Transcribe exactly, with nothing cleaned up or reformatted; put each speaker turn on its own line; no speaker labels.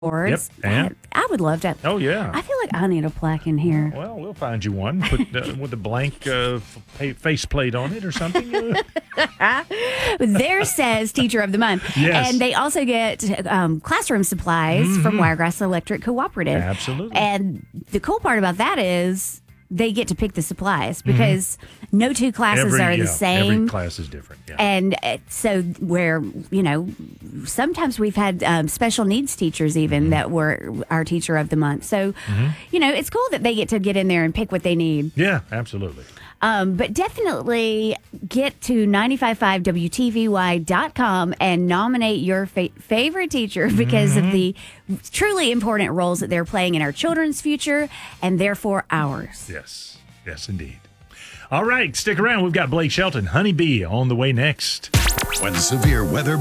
Awards.
Yep, and?
I, I would love to.
Oh, yeah.
I feel like I need a plaque in here.
Well, we'll find you one. Put uh, with a blank uh, f- face plate on it or something.
There says Teacher of the Month.
Yes.
And they also get um, classroom supplies mm-hmm. from Wiregrass Electric Cooperative.
Absolutely.
And the cool part about that is they get to pick the supplies because mm-hmm. no two classes
every,
are
yeah,
the same.
Every class is different. Yeah.
And uh, so where, you know, sometimes we've had um, special needs teachers even mm-hmm. that were our Teacher of the Month. So, mm-hmm. you know, it's cool that they get to get in there and pick what they need.
Yeah, absolutely.
Um, but definitely get to nine five five W T V Y dot com and nominate your fa- favorite teacher because mm-hmm. of the truly important roles that they're playing in our children's future and therefore ours.
Yes. Yes, indeed. All right, stick around. We've got Blake Shelton, Honeybee, on the way next.
When severe weather